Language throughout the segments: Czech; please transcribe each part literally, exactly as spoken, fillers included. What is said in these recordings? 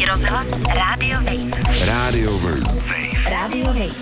Český rozhlas Rádio Wave. Rádio Wave. Rádio Wave.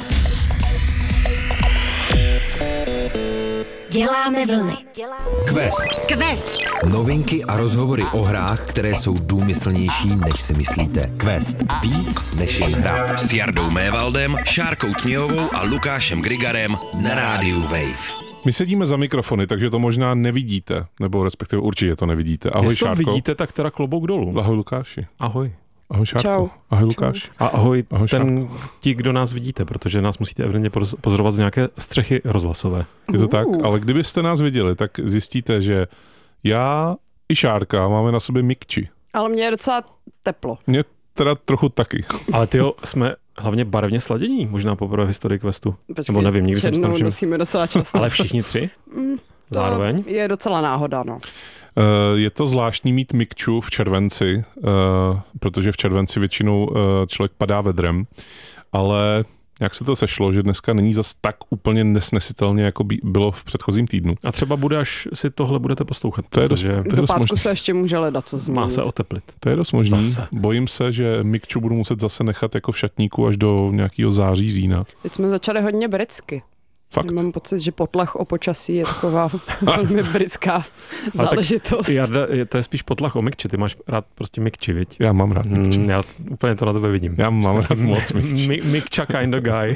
Děláme vlny. Quest. Quest. Novinky a rozhovory o hrách, které jsou důmyslnější, než si myslíte. Quest. Víc než jen hra. S Jardou Mévaldem, Šárkou Tměhovou a Lukášem Grigarem na Rádiu Wave. My sedíme za mikrofony, takže to možná nevidíte, nebo respektive určitě to nevidíte. Ahoj, Jestli to Šárko. vidíte, tak teda klobouk dolů. Ahoj, Lukáši. Ahoj. Ahoj, Šárko. Čau. Ahoj, Lukáš. A ahoj, Ahoj, ten, ti, kdo nás vidíte, protože nás musíte evidentně pozorovat z nějaké střechy rozhlasové. Je to tak, ale kdybyste nás viděli, tak zjistíte, že já i Šárka máme na sobě mikči. Ale mě je docela teplo. Mě teda trochu taky. Ale tyjo, jsme hlavně barevně sladění, možná poprvé v historii Questu. Počkej, Nebo nevím, nikdy jsem si tam černou všiml. nosíme docela často. Ale všichni tři? Zároveň? To je docela náhoda, no. Je to zvláštní mít mikču v červenci, protože v červenci většinou člověk padá vedrem, ale jak se to sešlo, že dneska není zas tak úplně nesnesitelně, jako by bylo v předchozím týdnu. A třeba bude, až si tohle budete poslouchat. To je dost, protože to je Do dost pátku možný. se ještě může ledat, co změnit. má se oteplit. To je dost možný. Zase. Bojím se, že mikču budu muset zase nechat jako v šatníku až do nějakého září, října. Teď jsme začali hodně britsky. Fakt. Mám pocit, že potlach o počasí je taková velmi britská záležitost. Jarda, je, to je spíš potlach o mikči, ty máš rád prostě mikči, viď? Já mám rád mikči. Mm, já úplně to na tebe vidím. Já mám rád moc mikči. Mi, mikča kind of guy.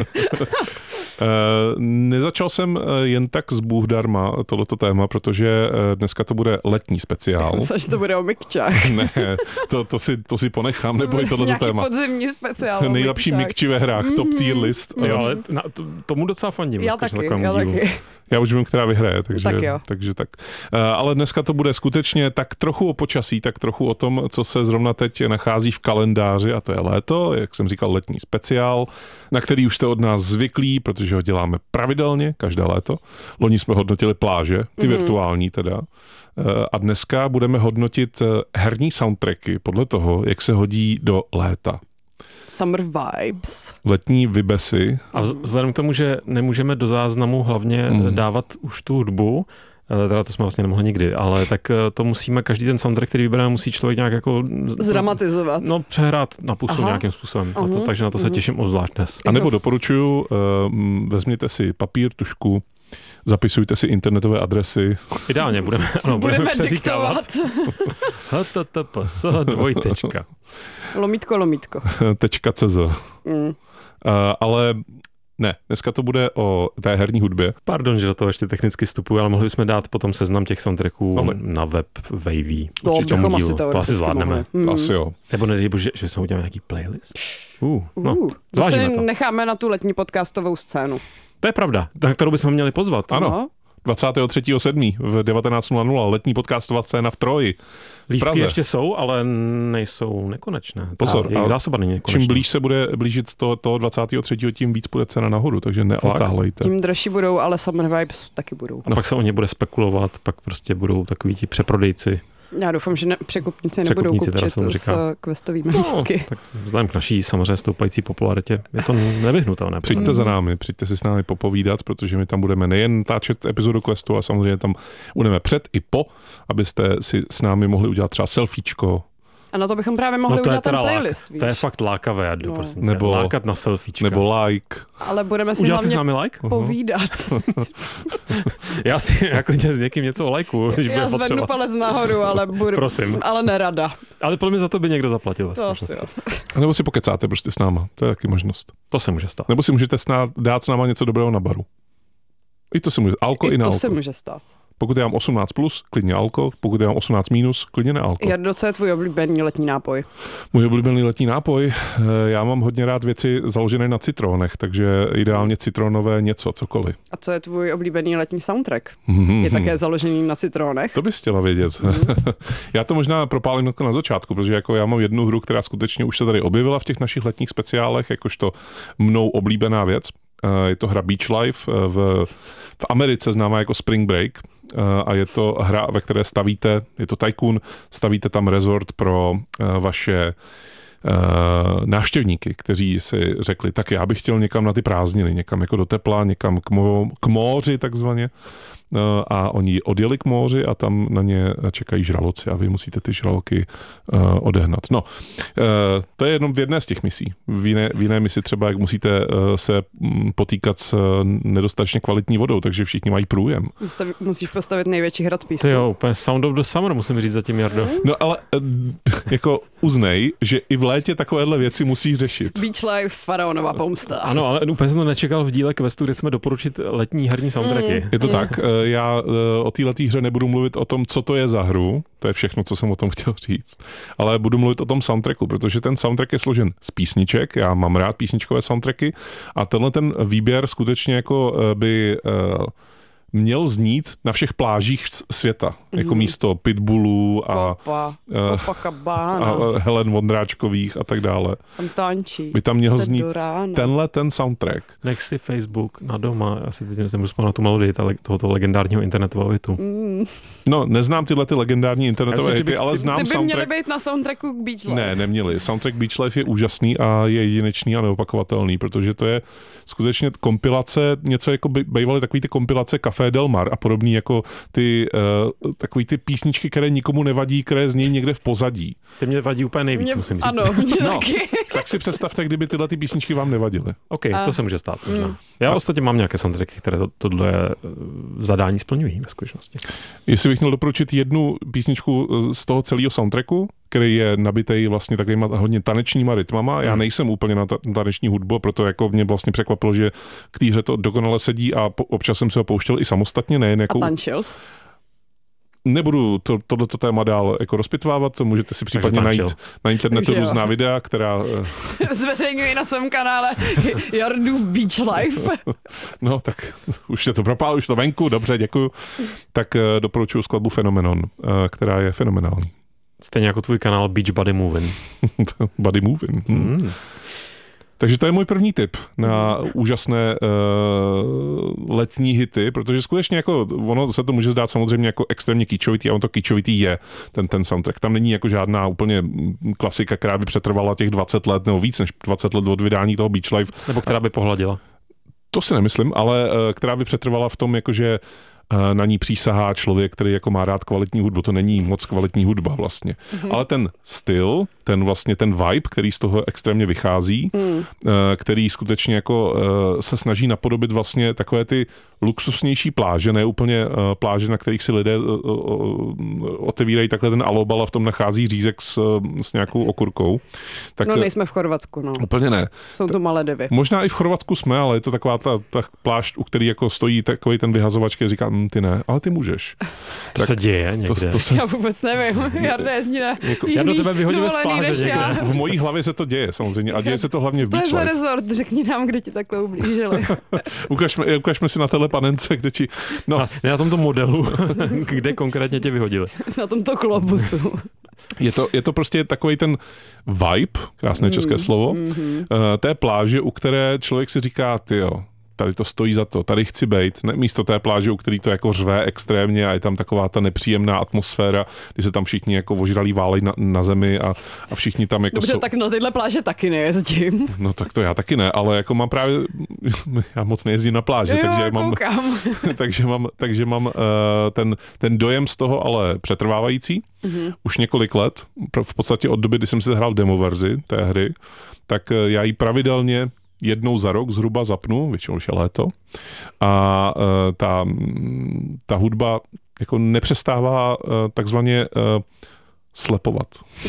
Uh, nezačal jsem jen tak z Bůh darma tohleto téma, protože dneska to bude letní speciál. Myslím, že to bude o mikčách. Ne, to, to, si, to si ponechám, nebo je tohleto Nějaký téma. podzimní speciál o Nejlepší mikčách. mikči ve hrách, top tier list. Jo, ale na, to, tomu docela fandím. Já dneska, že taky, takovému já dílu. taky. Já už vím, která vyhraje, takže Tak jo. takže tak. Uh, ale dneska to bude skutečně tak trochu o počasí, tak trochu o tom, co se zrovna teď nachází v kalendáři, a to je léto, jak jsem říkal, letní speciál, na který už jste od nás zvyklí, protože ho děláme pravidelně, každé léto. Loni jsme hodnotili pláže, ty mm-hmm. virtuální teda. Uh, a dneska budeme hodnotit herní soundtracky podle toho, jak se hodí do léta. Summer vibes. Letní vybesy. A vz- vzhledem k tomu, že nemůžeme do záznamu hlavně Mm. dávat už tu hudbu, eh, teda to jsme vlastně nemohli nikdy, ale tak eh, to musíme, každý ten soundtrack, který vybereme, musí člověk nějak jako... Zdramatizovat. No, přehrát na pusu Aha. nějakým způsobem. A to, Uhum, takže na to se uhum. těším obzvlášť dnes. A nebo doporučuju, uh, vezměte si papír, tužku, zapisujte si internetové adresy. Ideálně budeme, ano, budeme, Budeme přeříkávat. diktovat. H T T P S dvojtečka. Lomítko, lomítko. .cz. Mm. Uh, ale ne, dneska to bude o té herní hudbě. Pardon, že do toho ještě technicky vstupuji, ale mohli bychom dát potom seznam těch soundtracků Mohli. na web Wavy. To Určitě bychom tomu asi dílu. To asi teoreticky zvládneme. mohli. To Mm. asi jo. Nebo nedej bože, že jsme udělali nějaký playlist. Uh, no, Uh, to zvážíme si to. necháme na tu letní podcastovou scénu. To je pravda, na kterou bychom měli pozvat. Ano. No. dvacátého třetího sedmého v devatenáct nula nula letní podcastová scéna v Troji. Lístky Praze. ještě jsou, ale nejsou nekonečné. Pozor, Ta jejich ale zásoba není nekonečná. Čím blíž se bude blížit to, toho dvacátého třetího tím víc bude cena nahoru, takže neotáhlejte. Tím dražší budou, ale Summer vibes taky budou. A pak se o ně bude spekulovat, pak prostě budou takový ti přeprodejci. Já doufám, že ne, překupníci nebudou Překupníci, teda kupčit se tomu s říká. uh, questovými lístky. No, tak vzhledem k naší samozřejmě stoupající popularitě je to nevyhnutelné. Přijďte za námi, přijďte si s námi popovídat, protože my tam budeme nejen táčet epizodu Questu, ale samozřejmě tam budeme před i po, abyste si s námi mohli udělat třeba selfiečko, A na to bychom právě mohli No to je udělat ten teda playlist, lák, víš. to je fakt lákavé, Jardo, No. prosím tě. Nebo- Lákat na selfiečka. nebo like. Ale budeme si Udělat si s hlavně námi like? povídat. Já si já klidně s někým něco lajkuju, když bude Já zvednu potřeba. palec nahoru, ale budu, Prosím. ale nerada. Ale podle mě za to by někdo zaplatil ve To asi skutečnosti. jo. A nebo si pokecáte prostě s náma, to je taky možnost. To se může stát. Nebo si můžete snad dát s náma něco dobrého na baru. I to se může, alko i, I na to alko. se může stát. Pokud já mám osmnáct plus, klidně alko, pokud já mám osmnáct minus, klidně ne alko. Jardo, co je tvůj oblíbený letní nápoj? Můj oblíbený letní nápoj, eh, já mám hodně rád věci založené na citronech, takže ideálně citronové něco, cokoliv. A co je tvůj oblíbený letní soundtrack? Je také založený na citronech? To bys chtěla vědět. Já to možná propálím hned na začátku, protože jako já mám jednu hru, která skutečně už se tady objevila v těch našich letních speciálech, jakožto mnou oblíbená věc. Je to hra Beach Life v, v Americe známá jako Spring Break a je to hra, ve které stavíte, je to tycoon, stavíte tam resort pro vaše návštěvníky, kteří si řekli, tak já bych chtěl někam na ty prázdniny, někam jako do tepla, někam k, mo- k moři takzvaně. a oni odjeli k moři a tam na ně čekají žraloci a vy musíte ty žraloky odehnat. No, to je jenom v jedné z těch misí. V jiné, v jiné misi třeba, jak musíte se potýkat s nedostatečně kvalitní vodou, takže všichni mají průjem. Musí, musíš postavit největší hrad písku. Ty jo, úplně Sound of the Summer, musím říct zatím, Jardo. No ale jako uznej, že i v létě takovéhle věci musí řešit. Beach Life, Faraonova pomsta. Ano, ale úplně jsem to nečekal v díle questu, kde jsme doporučit letní herní soundtracky. Mm. Je to mm. tak. Já o této hře nebudu mluvit o tom, co to je za hru, to je všechno, co jsem o tom chtěl říct, ale budu mluvit o tom soundtracku, protože ten soundtrack je složen z písniček, já mám rád písničkové soundtracky a tenhle ten výběr skutečně jako by měl znít na všech plážích světa, mm-hmm. jako místo Pitbullů a, Kopa, uh, a Helen Vondráčkových a tak dále. Tam tančí. By tam měl znít tenhle ten soundtrack. Next si Facebook na doma, asi teď nemůžu vzpomenout tu melodii tohoto legendárního internetového hitu. Mm. No, neznám tyhle ty legendární internetové hity, ale znám ty by soundtrack. Měly být na soundtracku k Beach Life. Ne, neměli. Soundtrack Beach Life je úžasný a je jedinečný a neopakovatelný, protože to je skutečně kompilace, něco jako by, bývaly takový ty kompilace Café Del Mar a podobný jako ty uh, takový ty písničky, které nikomu nevadí, které znějí někde v pozadí. Ty mě vadí úplně nejvíc, mě, musím říct. Ano, mě no, taky. Tak si představte, kdyby tyhle ty písničky vám nevadily. OK, a. to se může stát možná. Mm. Já a. ostatně mám nějaké soundtracky, které to, tohle zadání splňují ve skutečnosti. Jestli bych měl doporučit jednu písničku z toho celého soundtracku, který je nabitej vlastně takovýma hodně tanečníma rytmama. Já nejsem úplně na taneční hudbu, proto jako mě vlastně překvapilo, že k té hře to dokonale sedí a po, občas jsem se ho pouštěl i samostatně, nejen jako... A tančil jsi? Nebudu to, tohleto téma dál jako rozpitvávat, můžete si případně najít na internetu různá videa, která... Zveřejňuji na svém kanále Jardův Beach Life. No tak už je to propál, už to venku, dobře, děkuju. Tak doporučuji skladbu Phenomenon, která je fenomenální. Stejně jako tvůj kanál Beach Body Movin'. Body Movin'. Hmm. Hmm. Takže to je můj první tip na úžasné uh, letní hity, protože skutečně jako ono se to může zdát samozřejmě jako extrémně kýčovitý a on to kýčovitý je, ten, ten soundtrack. Tam není jako žádná úplně klasika, která by přetrvala těch dvacet let nebo víc než dvacet let od vydání toho Beach Life. Nebo která by pohladila. To si nemyslím, ale uh, která by přetrvala v tom, jakože na ní přísahá člověk, který jako má rád kvalitní hudbu. To není moc kvalitní hudba vlastně. Mm-hmm. Ale ten styl, ten vlastně ten vibe, který z toho extrémně vychází, mm. který skutečně jako se snaží napodobit vlastně takové ty luxusnější pláže, ne úplně pláže, na kterých si lidé otevírají takhle ten alobal a v tom nachází řízek s, s nějakou okurkou. Tak, no nejsme v Chorvatsku, no. Úplně ne. Jsou to Maledivy. Možná i v Chorvatsku jsme, ale je to taková ta, ta pláž, u který jako stojí takový ten vyhazovač, který říká, hm, ty ne, ale ty můžeš. To tak, se děje někde. To, to se... Já vůbec nevím. Jarda jezdí na jako, Já do tebe vyhodím z pláže někde. Já. V mojí hlavě se to děje samozřejmě a děje se to hlavně v Beach Life. To je za resort, řekni nám, kde ti takhle ublížili. ukažme, ukažme si na téhle panence, kde ti... No. A na tomto modelu, kde konkrétně tě vyhodili. Na tomto globusu. Je to, je to prostě takový ten vibe, krásné české slovo, mm-hmm. té pláže, u které člověk si říká, tyjo, tady to stojí za to, tady chci bejt, ne, místo té pláže, u který to jako řve extrémně a je tam taková ta nepříjemná atmosféra, kdy se tam všichni jako ožralí válej na, na zemi a, a všichni tam jako Dobře, jsou... tak na tyhle pláže taky nejezdím. No tak to já taky ne, ale jako mám právě, já moc nejezdím na pláže, jo, takže mám, koukám. takže mám, takže mám uh, ten, ten dojem z toho ale přetrvávající, mm-hmm. už několik let, v podstatě od doby, kdy jsem si hrál demo verzi té hry, tak já ji pravidelně jednou za rok zhruba zapnu, většinou už je léto, a uh, ta, ta hudba jako nepřestává uh, takzvaně uh, slepovat.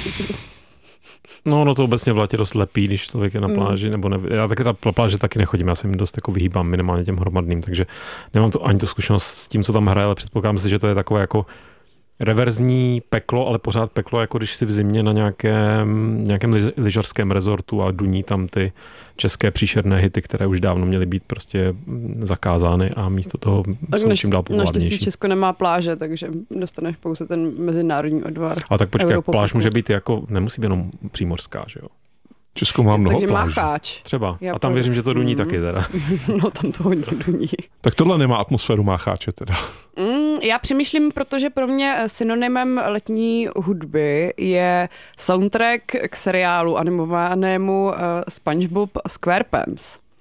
No, no to obecně v létě dost lepí, když člověk je na pláži, mm. nebo ne, já taky na pláži taky nechodím, já se jim dost jako vyhýbám minimálně těm hromadným, takže nemám to ani tu zkušenost s tím, co tam hraje, ale předpokládám si, že to je takové jako reverzní peklo, ale pořád peklo, jako když si v zimě na nějakém, nějakém lyžařském rezortu a duní tam ty české příšerné hity, které už dávno měly být prostě zakázány a místo toho tak jsou čím dál populárnější. Naštěstí Česko nemá pláže, takže dostaneš pouze ten mezinárodní odvar. A tak počkej, pláž může být jako, nemusí být jenom přímořská, že jo? Česko má mnoho takže pláží. Má cháč. Třeba. Já a tam věřím, že to duní mm. taky teda. No tam to hodně duní. Tak tohle nemá atmosféru mácháče teda. Mm, já přemýšlím, protože pro mě synonymem letní hudby je soundtrack k seriálu animovanému uh, SpongeBob SquarePants.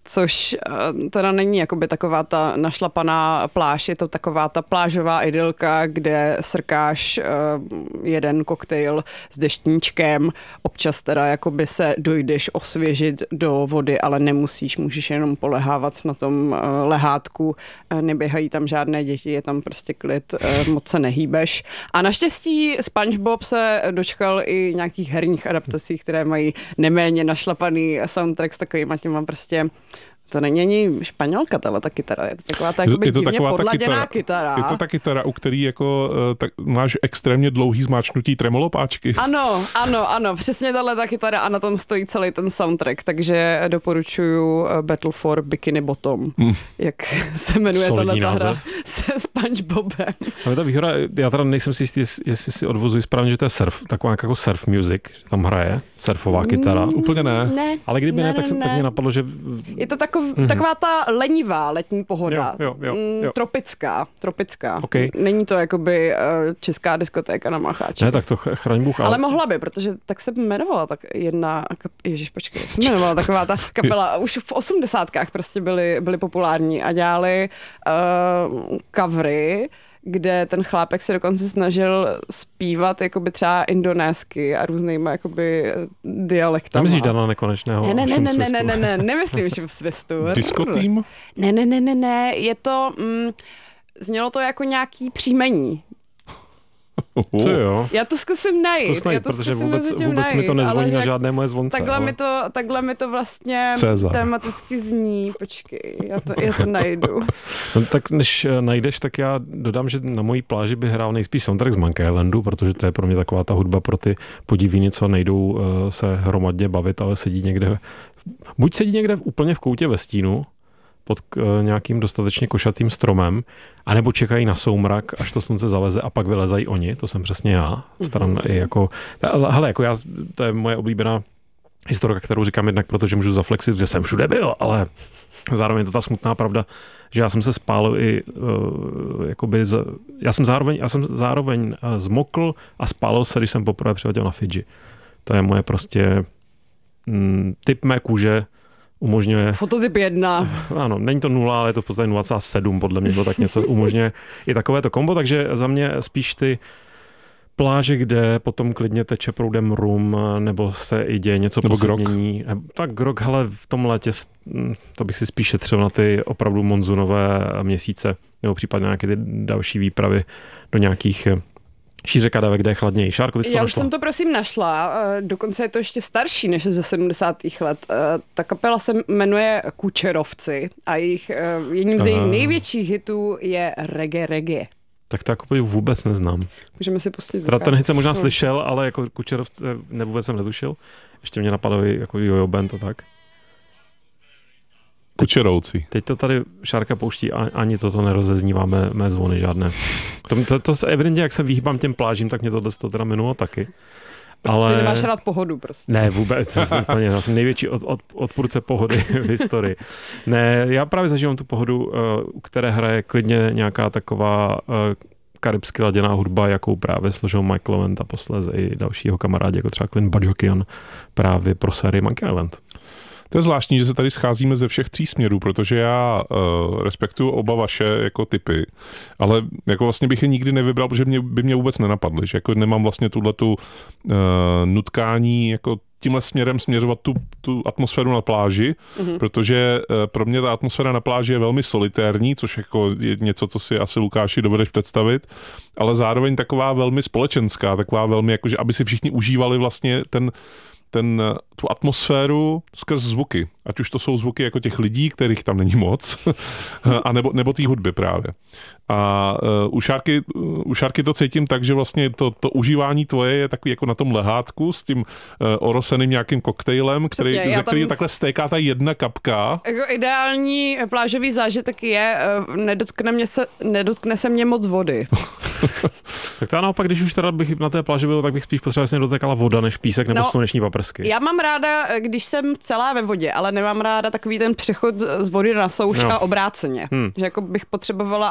což teda není jakoby taková ta našlapaná pláž, je to taková ta plážová idylka, kde srkáš jeden koktejl s deštníčkem, občas teda jakoby se dojdeš osvěžit do vody, ale nemusíš, můžeš jenom polehávat na tom lehátku, neběhají tam žádné děti, je tam prostě klid, moc se nehýbeš. A naštěstí SpongeBob se dočkal i nějakých herních adaptací, které mají neméně našlapaný soundtrack s takovýma těma prostě. To není ani španělka, tahle ta kytara, je to taková ta jakoby divně podladěná kytara. Je to ta kytara, u který jako tak máš extrémně dlouhý zmáčknutí tremolopáčky. Ano, ano, ano, přesně tahle ta kytara a na tom stojí celý ten soundtrack, takže doporučuju Battle for Bikini Bottom, hmm. jak se jmenuje tahle ta hra se SpongeBobem. Ale ta výhoda, já teda nejsem si jistý, jestli si odvozuji správně, že to je surf, taková jako surf music, že tam hraje surfová kytara. Mm, Úplně ne. ne. Ale kdyby ne, ne tak, jsem, ne. tak mě napadlo, že... Je to takov, mm-hmm. taková ta lenivá letní pohoda. Jo, jo, jo, jo. Tropická, tropická. Okay. Není to jakoby česká diskotéka na Macháči. Ne, tak to chraň Bůh. Ale... ale mohla by, protože tak se jmenovala tak jedna, ježiš, počkej, se jmenovala taková ta kapela, už v osmdesátkách prostě byly, byly populární a dělali uh, covery, kde ten chlápek se dokonce snažil zpívat jakoby třeba indonésky a různýma jakoby dialektama. Nemyslíš Dana Nekonečného? Ne, ne, ne, ne, ne, ne, ne, ne, nemyslím, že v svistu. Disco tým? Ne, ne, ne, ne, ne, je to, mm, znělo to jako nějaký příjmení. Co jo? Já to zkusím najít. Zkus najít, já to protože zkusím vůbec, najít, vůbec mi to nezvoní na jak, žádné moje zvonce. Takhle, ale... mi to, takhle mi to vlastně Cezar. tematicky zní. Počkej, já to, já to najdu. No, tak než najdeš, tak já dodám, že na mojí pláži by hrál nejspíš soundtrack z Monkey Islandu, protože to je pro mě taková ta hudba pro ty podivíny, co nejdou uh, se hromadně bavit, ale sedí někde, buď sedí někde úplně v koutě ve stínu, pod k, nějakým dostatečně košatým stromem, anebo čekají na soumrak, až to slunce zaleze a pak vylezají oni, to jsem přesně já. Stran mm-hmm. i jako, hele, jako já, to je moje oblíbená historka, kterou říkám jednak, protože můžu zaflexit, kde jsem všude byl, ale zároveň je to ta smutná pravda, že já jsem se spálil i uh, jakoby, z, já jsem zároveň, já jsem zároveň uh, zmokl a spálil se, když jsem poprvé přiletěl na Fidži. To je moje prostě mm, typ mé kůže, umožňuje... Fototyp jedna. Ano, není to nula, ale je to v podstatě nula celá sedm, podle mě to tak něco umožňuje i takovéto kombo, takže za mě spíš ty pláže, kde potom klidně teče proudem rum, nebo se i děje něco posednění. Tak grog, hele, v tom létě to bych si spíš šetřil na ty opravdu monzunové měsíce, nebo případně nějaké ty další výpravy do nějakých šíře kadavek, kde je chladněji. Šárko, ty jsi to Já našla? už jsem to prosím našla, dokonce je to ještě starší než ze sedmdesátých let. Ta kapela se jmenuje Kučerovci a jejich, jedním z jejich největších hitů je Reggae Reggae. Tak to jako vůbec neznám. Můžeme si pustit. Teda ten hit jsem možná slyšel, ale jako Kučerovce ne, vůbec jsem netušil. Ještě mě napadlo jako Jojo Band a tak. Kučerouci. Teď to tady Šárka pouští, ani toto nerozeznívá mé, mé zvony žádné. To, to, to se evidentně, jak se vyhýbám těm plážím, tak mě tohle to teda minulo taky. Ale... Ty nemáš rád pohodu prostě. Ne, vůbec. Úplně, já jsem největší od, od, odpůrce pohody v historii. Ne, já právě zažívám tu pohodu, u které hraje klidně nějaká taková karibsky laděná hudba, jakou právě složil Mike Lovent a posléze i dalšího kamarádi, jako třeba Clint Bajokian, právě pro sérii Monkey Island. To je zvláštní, že se tady scházíme ze všech tří směrů, protože já uh, respektuju oba vaše jako typy, ale jako vlastně bych je nikdy nevybral, protože mě, by mě vůbec nenapadly, že jako nemám vlastně tuhletu uh, nutkání jako tímhle směrem směřovat tu, tu atmosféru na pláži, mm-hmm. protože uh, pro mě ta atmosféra na pláži je velmi solitérní, což jako je něco, co si asi Lukáši dovedeš představit, ale zároveň taková velmi společenská, taková velmi jako, že aby si všichni užívali vlastně ten ten, tu atmosféru skrz zvuky. Ať už to jsou zvuky jako těch lidí, kterých tam není moc, a nebo, nebo té hudby právě. A uh, u, šárky, uh, u Šárky to cítím tak, že vlastně to, to užívání tvoje je takový jako na tom lehátku s tím uh, oroseným nějakým koktejlem, který, Přesně, ze kterého tam... takhle stéká ta jedna kapka. Jako ideální plážový zážitek je, uh, nedotkne, mě se, nedotkne se mě moc vody. Tak to naopak, když už teda bych na té pláži byl, tak bych spíš potřeboval, že dotekala voda než písek nebo no, sluneční paprsky. Já mám ráda, když jsem celá ve vodě, ale nemám ráda takový ten přechod z vody na souš no. a obráceně. Hmm. Že jako bych potřebovala, aby tam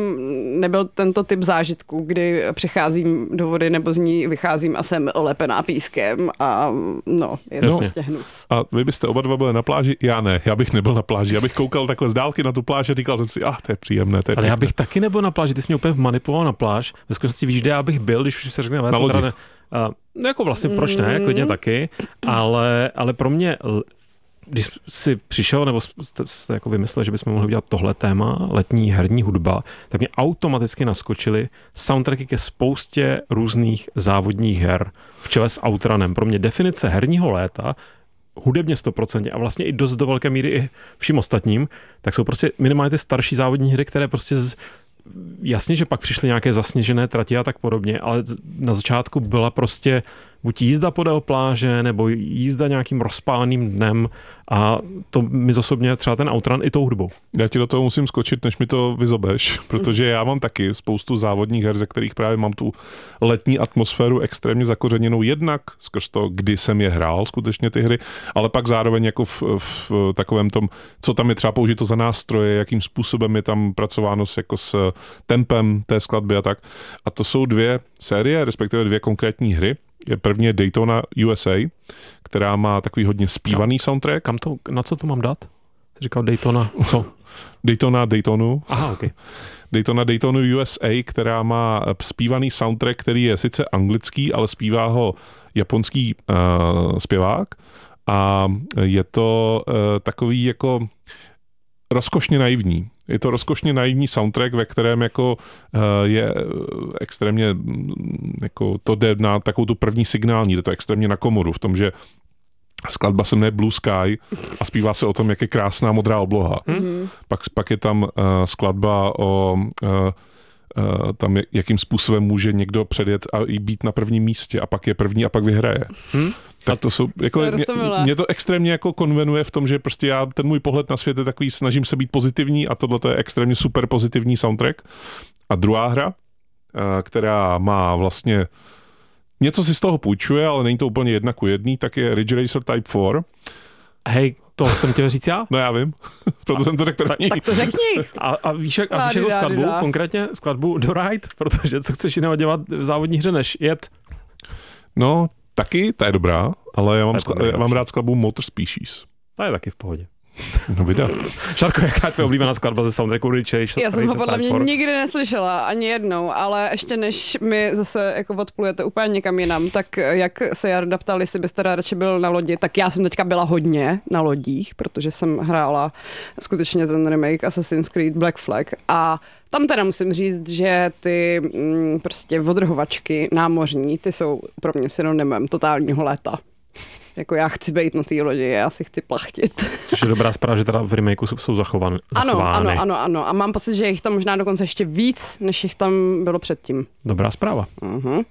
nebyl tento typ zážitku, kdy přicházím do vody nebo z ní vycházím a jsem olepená pískem a no, je to prostě hnus. A vy byste oba dva byli na pláži? Já ne, já bych nebyl na pláži. Já bych koukal takhle z dálky na tu pláž a říkal jsem si, ah, to je příjemné. To je Ale já pěkné. bych taky nebyl na pláži, ty jsi mě úplně vmanipuloval na pláž. Ve skutečnosti víš, kde já bych byl, když už se řekne, na lodi. Ne, uh, no jako vlastně proč ne, klidně taky, ale, ale pro mě, když jsi přišel, nebo jste, jste jako vymysleli, že bychom mohli udělat tohle téma, letní herní hudba, tak mě automaticky naskočily soundtracky ke spoustě různých závodních her v čele s Outranem. Pro mě definice herního léta, hudebně sto procent a vlastně i dost do velké míry i vším ostatním, tak jsou prostě minimálně ty starší závodní hry, které prostě z, jasně, že pak přišly nějaké zasněžené trati a tak podobně, ale na začátku byla prostě buď jízda podél pláže, nebo jízda nějakým rozpáleným dnem a to mi osobně třeba ten Outrun i tou hudbou. Já ti do toho musím skočit, než mi to vyzobeš, protože já mám taky spoustu závodních her, ze kterých právě mám tu letní atmosféru extrémně zakořeněnou, jednak skrz to, kdy jsem je hrál skutečně ty hry, ale pak zároveň jako v, v takovém tom, co tam je třeba použito za nástroje, jakým způsobem je tam pracováno s, jako s tempem té skladby a tak. A to jsou dvě série, respektive dvě konkrétní hry. Je první je Daytona U S A, která má takový hodně zpívaný soundtrack. Kam to, na co to mám dát? Jsi říkal Daytona, co? Daytona Daytonu. Aha, ok. Daytona Daytonu U S A, která má zpívaný soundtrack, který je sice anglický, ale zpívá ho japonský uh, zpěvák a je to uh, takový jako rozkošně naivní. Je to rozkošně naivní soundtrack, ve kterém jako uh, je extrémně jako to jde na takovou tu první signální, jde to extrémně na komodu v tom, že skladba se jmenuje Blue Sky a zpívá se o tom, jak je krásná modrá obloha. Mm-hmm. Pak, pak je tam uh, skladba o uh, uh, tam, jakým způsobem může někdo předjet a i být na prvním místě a pak je první a pak vyhraje. Hmm? Tak to jsou, jako, to mě, mě to extrémně jako konvenuje v tom, že prostě já, ten můj pohled na svět je takový, snažím se být pozitivní a tohle je extrémně super pozitivní soundtrack. A druhá hra, uh, která má vlastně něco si z toho půjčuje, ale není to úplně jedna ku jedný, tak je Ridge Racer Type čtyři. Hej, to jsem chtěl říct já? No já vím, proto a, jsem to řekl první. Tak to řekni. A, a víš, jak, a víš jakou skladbu, dá. Konkrétně skladbu do Ride, protože co chceš jiného dělat v závodní hře, než jet? No, taky, ta je dobrá, ale já mám, skla- já mám rád skladbu Motor Species. Ta je taky v pohodě. No vydá. Šárko, jaká je tvoje oblíbená skladba ze soundtracku Ridge Racer? Já jsem ho podle mě nikdy neslyšela, ani jednou, ale ještě než mi zase jako odplujete úplně někam jinam, tak jak se Jarda ptal, jestli byste radši byl na lodi, tak já jsem teďka byla hodně na lodích, protože jsem hrála skutečně ten remake Assassin's Creed Black Flag a tam teda musím říct, že ty mm, prostě odrhovačky námořní, ty jsou pro mě synonymem totálního léta. Jako já chci být na té lodi, já si chci plachtit. Což je dobrá zpráva, že teda v remakeu jsou zachovány. Ano, ano, ano, ano. A mám pocit, že jich tam možná dokonce ještě víc, než jich tam bylo předtím. Dobrá zpráva. Uh-huh.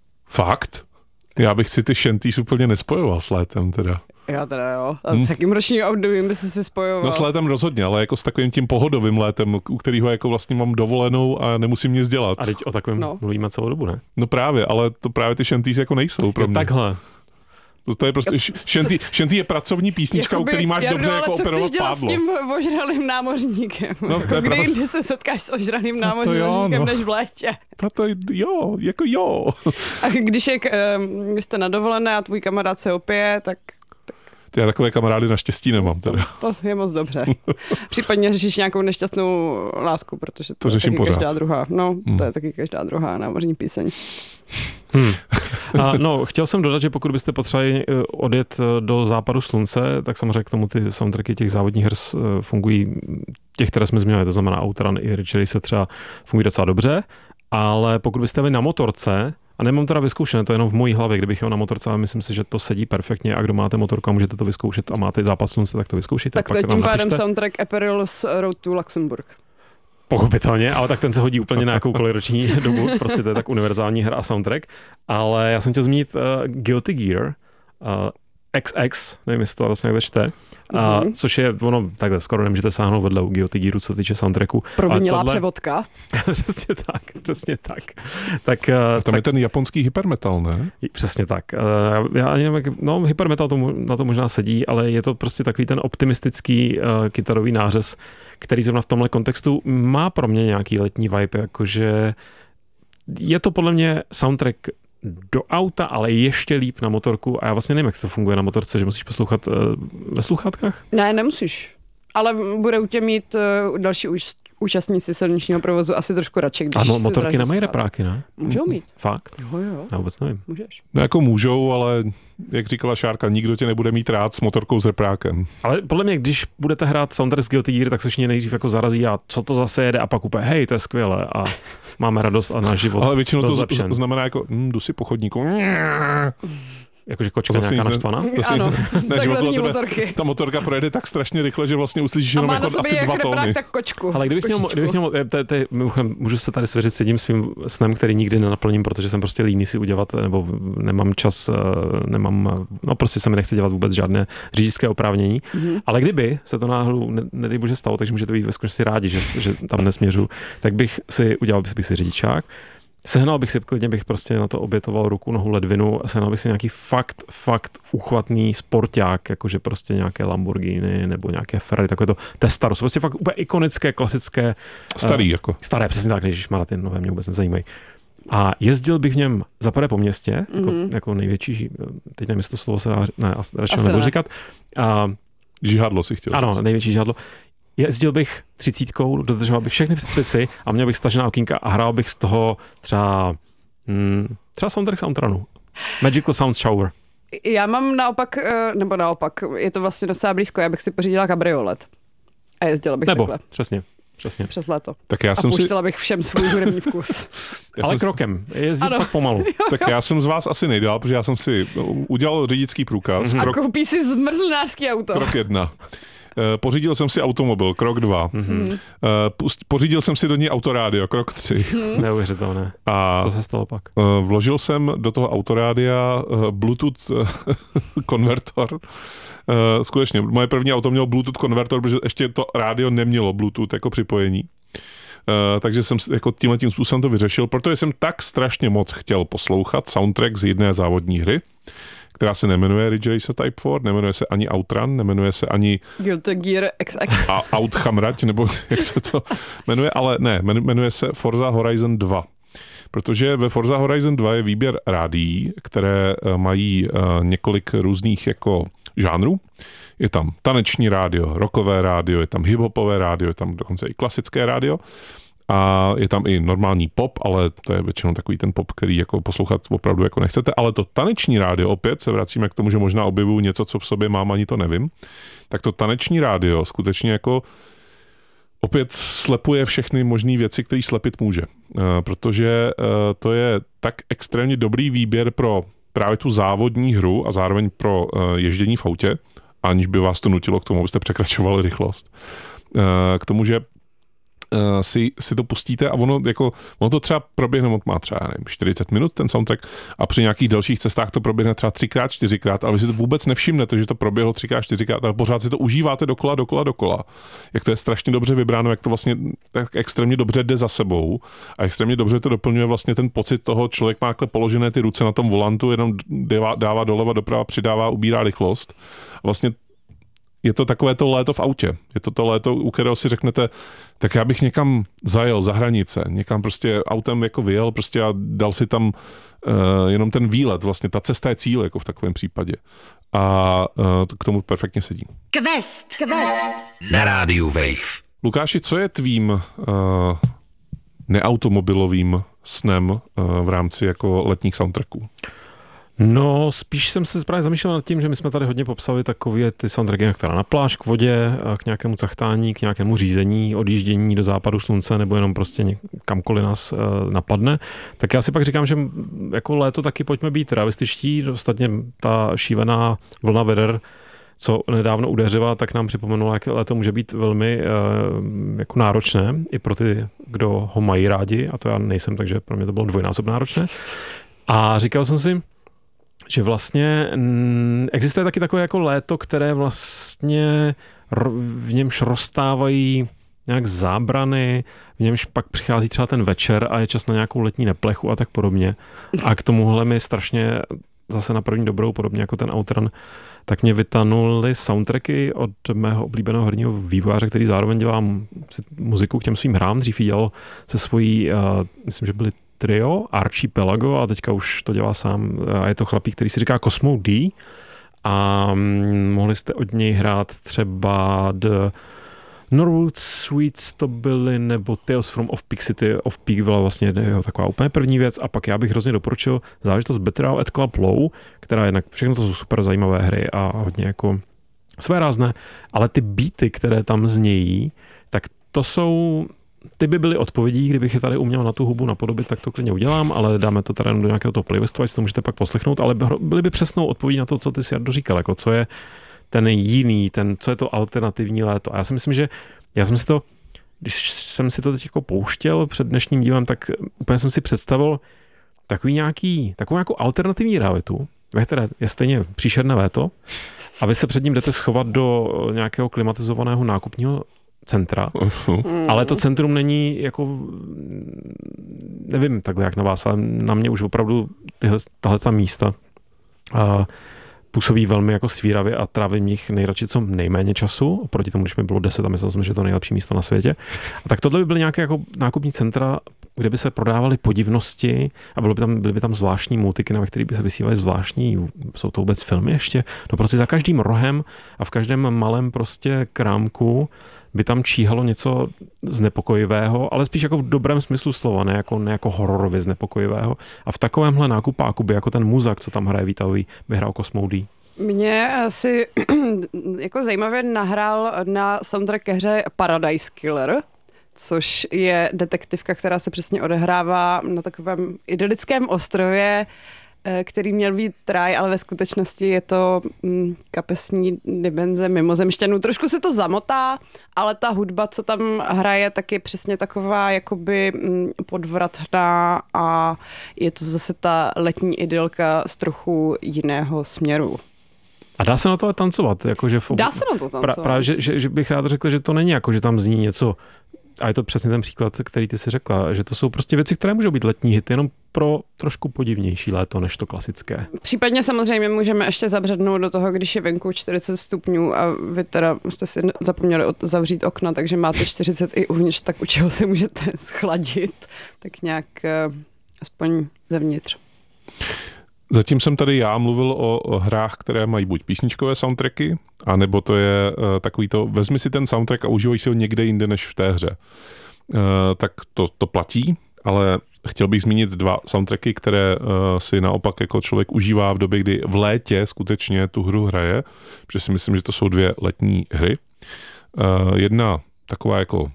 Fakt? Já bych si ty shanties úplně nespojoval s létem teda. Já teda jo. A s jakým ročním obdobím by si si spojoval? No s létem rozhodně, ale jako s takovým tím pohodovým létem, u kterého jako vlastně mám dovolenou a nemusím nic dělat. A teď o takovém no. mluvíme celou dobu, ne? No právě, ale to právě ty shanties jako nejsou pro mě. Takhle. To, to je prostě, shanty, shanty je pracovní písnička, Jakoby, u který máš Jardo, dobře jako operovat pádlo. Ale co chceš dělat s tím ožralým námořníkem? No, jako kdy jindy se setkáš s ožralým námořníkem jo, no. než v létě? No to jo, jako jo. A když, je, když jste na dovolené a tvůj kamarád se opije, tak... Já takové kamarády naštěstí nemám teda. To, to je moc dobře. Případně řešíš nějakou nešťastnou lásku, protože to, to je taky pořád. každá druhá. No, hmm. to je taky každá druhá námořní píseň. Hmm. A no, chtěl jsem dodat, že pokud byste potřebovali odjet do západu slunce, tak samozřejmě k tomu ty soundtracky těch závodních her fungují, těch, které jsme zmínili, to znamená Outrun i Ridge Racer třeba fungují docela dobře, ale pokud byste jeli na motorce, a nemám teda vyzkoušené, to je jenom v mojí hlavě, kdybych jel na motorce, ale myslím si, že to sedí perfektně a kdo máte motorku a můžete to vyzkoušet a máte západ slunce, tak to vyzkoušejte. Tak to je tím pádem soundtrack April's Road to Luxembourg. Pochopitelně, ale tak ten se hodí úplně na jakoukoliv roční dobu, prostě to je tak univerzální hra a soundtrack. Ale já jsem chtěl zmínit uh, Guilty Gear. Uh, X X, nevím, jestli to vlastně takhle čte, a, mm-hmm. což je, ono, takhle skoro nemůžete sáhnout vedle u Guilty Gearu, co týče soundtracku. Provinilá tohle... převodka. Přesně tak, přesně tak. tak a tam tak... je ten japonský hypermetal, ne? Přesně tak. Já ani nevím, jak... no hypermetal to, na to možná sedí, ale je to prostě takový ten optimistický uh, kytarový nářez, který zrovna v tomhle kontextu má pro mě nějaký letní vibe, jakože je to podle mě soundtrack do auta, ale ještě líp na motorku a já vlastně nevím, jak to funguje na motorce, že musíš poslouchat uh, ve sluchátkách? Ne, nemusíš. Ale budou tě mít uh, další už účastníci silničního provozu asi trošku radši, když ano, motorky nemají repráky, ne? Můžou mít. Fakt? Jo, jo. Já vůbec nevím. Můžeš. No jako můžou, ale jak říkala Šárka, nikdo tě nebude mít rád s motorkou s reprákem. Ale podle mě, když budete hrát soundtrack z Guilty Gear, tak se všichni nejdřív jako zarazí a co to zase jede a pak úplně, hej, to je skvělé a máme radost a náš život. Ale většinou to zlepšen. znamená jako, hm, jdu si po chodníku. Jakože kočka nějaká naštvaná? Ano, takhle zní motorky. Ta motorka projede tak strašně rychle, že vlastně uslyšíš jenom jako asi dva tóny. Reprák, tak kočku. Ale kdybych měl, kdybych měl te, te, můžu se tady svěřit s jedním svým snem, který nikdy nenaplním, protože jsem prostě líný si udělat, nebo nemám čas, nemám, no prostě se mi nechce dělat vůbec žádné řidičské oprávnění. Mm-hmm. Ale kdyby se to náhodou, ne, nedej bože stalo, takže můžete být ve skutečnosti rádi, že, že tam nesměřu, tak bych si udělal bych si řidičák. Sehnal bych si, klidně bych prostě na to obětoval ruku, nohu, ledvinu a sehnal bych si nějaký fakt, fakt uchvatný sporták, jakože prostě nějaké Lamborghini nebo nějaké Ferrari, takové to Testaros, prostě fakt úplně ikonické, klasické. Starý uh, jako. Staré, přesně tak, ježišmarja, ty nové mě vůbec nezajímají. A jezdil bych v něm zaprvé po městě, mm-hmm. jako, jako největší, teď nevím, jestli to slovo se dá, ne, radši nebudu ne. říkat. A, žihadlo si chtěl. Ano, největší žihadlo. Jezdil bych třicítkou, dodržoval bych všechny předpisy a měl bych stažená okýnka a hrál bych z toho třeba, hmm, třeba soundtrack Soundtrunu. Magical Sound Shower. Já mám naopak, nebo naopak, je to vlastně docela blízko, já bych si pořídila kabriolet a jezdila bych nebo, takhle. přesně. Přesně. Přes léto. Tak já a jsem pustila si... bych všem svůj hudební vkus. Ale krokem. Jezdit ano. fakt pomalu. Tak já jsem z vás asi nejdál, protože já jsem si udělal řidičský průkaz. A krok... koupí si zmrzlinářský auto. Krok jedna. Pořídil jsem si automobil, krok dva. Mm-hmm. Pořídil jsem si do ní autorádio, krok tři. Mm. Neuvěřitelné. A co se stalo pak? Vložil jsem do toho autorádia Bluetooth konvertor. Skutečně, moje první auto mělo Bluetooth konvertor, protože ještě to rádio nemělo Bluetooth jako připojení. Uh, takže jsem jako tímhle tím způsobem to vyřešil, protože jsem tak strašně moc chtěl poslouchat soundtrack z jedné závodní hry, která se nemenuje Ridge Racer Type čtyři, nemenuje se ani Outrun, nemenuje se ani Guilty Gear X X. A Outhamrať, nebo jak se to jmenuje, ale ne, jmenuje se Forza Horizon dva. Protože ve Forza Horizon dva je výběr rádií, které mají několik různých jako žánrů. Je tam taneční rádio, rockové rádio, je tam hiphopové rádio, je tam dokonce i klasické rádio. A je tam i normální pop, ale to je většinou takový ten pop, který jako poslouchat opravdu jako nechcete. Ale to taneční rádio, opět se vracíme k tomu, že možná objevuju něco, co v sobě mám, ani to nevím. Tak to taneční rádio skutečně jako opět slepuje všechny možné věci, které slepit může. Protože to je tak extrémně dobrý výběr pro právě tu závodní hru a zároveň pro ježdění v autě, aniž by vás to nutilo k tomu, abyste překračovali rychlost. K tomu, že Si, si to pustíte a ono, jako, ono to třeba proběhne, má třeba nevím, čtyřicet minut ten soundtrack a při nějakých dalších cestách to proběhne třeba třikrát, čtyřikrát, ale vy si to vůbec nevšimnete, že to proběhlo třikrát, čtyřikrát, ale pořád si to užíváte dokola, dokola, dokola. Jak to je strašně dobře vybráno, jak to vlastně tak extrémně dobře jde za sebou a extrémně dobře to doplňuje vlastně ten pocit toho, člověk má takhle položené ty ruce na tom volantu, jenom dává, dává doleva, doprava, přidává, ubírá rychlost. Vlastně je to takové to léto v autě. Je to to léto, u kterého si řeknete, tak já bych někam zajel za hranice, někam prostě autem jako vyjel prostě a dal si tam uh, jenom ten výlet, vlastně ta cesta je cíl jako v takovém případě. A uh, to k tomu perfektně sedí. Quest, quest. Na rádiu Wave. Lukáši, co je tvým uh, neautomobilovým snem uh, v rámci jako letních soundtracků? No, spíš jsem se právě zamýšlel nad tím, že my jsme tady hodně popsali takové ty soundtracky, která na pláž, k vodě, k nějakému cachtání, k nějakému řízení, odjíždění do západu slunce nebo jenom prostě kamkoliv nás napadne. Tak já si pak říkám, že jako léto taky pojďme být realističtí. Ostatně ta šívená vlna veder, co nedávno udeřila, tak nám připomenula, jak léto může být velmi jako náročné i pro ty, kdo ho mají rádi, a to já nejsem, takže pro mě to bylo dvojnásobně náročné. A říkal jsem si, že vlastně m, existuje taky takové jako léto, které vlastně ro, v němž rozstávají nějak zábrany, v němž pak přichází třeba ten večer a je čas na nějakou letní neplechu a tak podobně. A k tomuhle mi strašně zase na první dobrou, podobně jako ten Outrun, tak mě vytanuly soundtracky od mého oblíbeného herního vývojáře, který zároveň dělá muziku k těm svým hrám. Dřív ji dělal se svojí, uh, myslím, že byly trio, Archipelago, a teďka už to dělá sám. A je to chlapík, který si říká Cosmo D. A um, mohli jste od něj hrát třeba The Norwood Suites to byly, nebo Tales from Off-Peak City. Off-Peak byla vlastně jeho taková úplně první věc, a pak já bych hrozně doporučil záležitost Better at Club Low, která jednak, všechno to jsou super zajímavé hry a hodně jako své rázné, ale ty beaty, které tam znějí, tak to jsou, ty by byly odpovědí, kdybych je tady uměl na tu hubu napodobit, tak to klidně udělám, ale dáme to tady do nějakého toho playlistu, ať si to můžete pak poslechnout, ale byly by přesnou odpovědí na to, co ty si Jardo říkal, jako co je ten jiný, ten, co je to alternativní léto. A já si myslím, že já jsem si to, když jsem si to teď jako pouštěl před dnešním dílem, tak úplně jsem si představil takový nějaký, takovou nějakou alternativní realitu, ve které je stejně příšerné léto, a vy se před ním jdete schovat do nějakého klimatizovaného nákupního centra, uh-huh. ale to centrum není jako, nevím takhle jak na vás, ale na mě už opravdu tyhle, tahle ta místa a působí velmi jako svíravě a trávím nich nejradši co nejméně času, oproti tomu, když mi bylo deset a myslel jsem, že je to nejlepší místo na světě. A tak tohle by byly nějaké jako nákupní centra, kde by se prodávaly podivnosti a bylo by tam, byly by tam zvláštní multikina, ve kterých by se vysílaly zvláštní, jsou to vůbec filmy ještě, no prostě za každým rohem a v každém malém prostě krámku by tam číhalo něco znepokojivého, ale spíš jako v dobrém smyslu slova, ne jako, ne jako hororově znepokojivého. A v takovémhle nákupáku by jako ten muzak, co tam hraje Vítavý, by hrál Cosmo D. Mě asi jako zajímavě nahrál na soundtrack ke hře Paradise Killer, což je detektivka, která se přesně odehrává na takovém idylickém ostrově, který měl být ráj, ale ve skutečnosti je to mm, kapesní dimenze mimozemšťanů. Trošku se to zamotá, ale ta hudba, co tam hraje, tak je přesně taková jakoby mm, podvratná a je to zase ta letní idylka z trochu jiného směru. A dá se na to tancovat? Jakože v ob... Dá se na to tancovat. Pra, právě, že, že, že bych rád řekl, že to není jako, že tam zní něco, a je to přesně ten příklad, který ty si řekla, že to jsou prostě věci, které můžou být letní hity, jenom pro trošku podivnější léto, než to klasické. Případně samozřejmě můžeme ještě zabřednout do toho, když je venku čtyřicet stupňů a vy teda jste si zapomněli zavřít okna, takže máte čtyřicet i uvnitř, tak u čeho se můžete schladit, tak nějak uh, aspoň zevnitř. Zatím jsem tady já mluvil o, o hrách, které mají buď písničkové soundtracky, anebo to je uh, takový to, vezmi si ten soundtrack a užívaj si ho někde jinde než v té hře. Uh, tak to, to platí, ale chtěl bych zmínit dva soundtracky, které uh, si naopak jako člověk užívá v době, kdy v létě skutečně tu hru hraje, protože si myslím, že to jsou dvě letní hry. Uh, jedna taková jako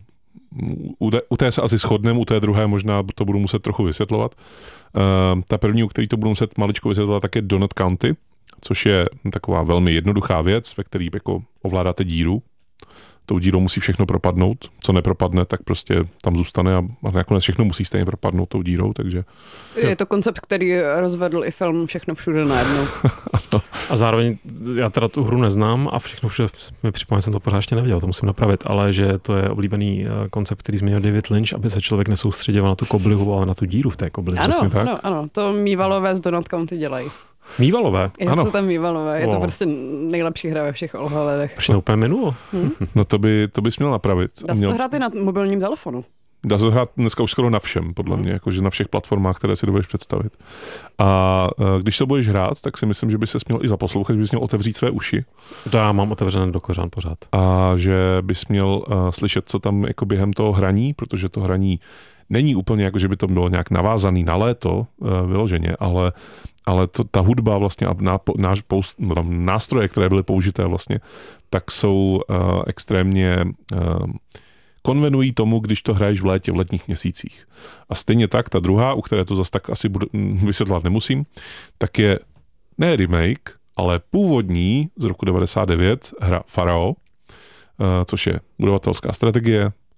U té, u té se asi shodneme, u té druhé možná to budu muset trochu vysvětlovat. Uh, ta první, u který to budu muset maličko vysvětlovat, tak je Donut County, což je taková velmi jednoduchá věc, ve které jako ovládáte díru. Tou dírou musí všechno propadnout. Co nepropadne, tak prostě tam zůstane a nakonec všechno musí stejně propadnout tou dírou, takže... Je to koncept, který rozvedl i film Všechno všude najednou. A zároveň já teda tu hru neznám a Všechno všude mi připomíná, jsem to pořád ještě neviděl, to musím napravit, ale že to je oblíbený koncept, který změnil David Lynch, aby se člověk nesoustředil na tu koblihu, ale na tu díru v té koblihu. Ano, tak? ano, ano, to Mívalové z Donut County dělají. Mívalové? Je ano. to tam Mívalové, je wow. to prostě nejlepší hra ve všech ohledech. Už to úplně minulo. Hmm? No to by, to bys měl napravit. Dá se Měl... to hrát i na mobilním telefonu. Dá se hrát dneska už skoro na všem, podle mě, jakože na všech platformách, které si dovedeš představit. A když to budeš hrát, tak si myslím, že bys se měl i zaposlouchat, že bys měl otevřít své uši. To já mám otevřené do kořán pořád. A že bys měl uh, slyšet, co tam jako během toho hraní, protože to hraní není úplně jako, že by to bylo nějak navázaný na léto uh, vyloženě, ale, ale to, ta hudba vlastně a ná, náš poust, no, nástroje, které byly použité vlastně, tak jsou uh, extrémně uh, konvenují tomu, když to hraješ v létě, v letních měsících. A stejně tak, ta druhá, u které to zase tak asi budu, vysvětlovat nemusím, tak je ne remake, ale původní z roku devadesát devět hra Farao, což je budovatelská strategie,